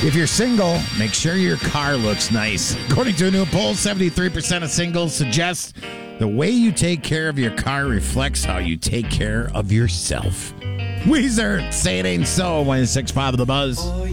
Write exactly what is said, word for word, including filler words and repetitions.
If you're single, make sure your car looks nice. According to a new poll, seventy-three percent of singles suggest the way you take care of your car reflects how you take care of yourself. Weezer, Say It Ain't So, one six five of the Buzz.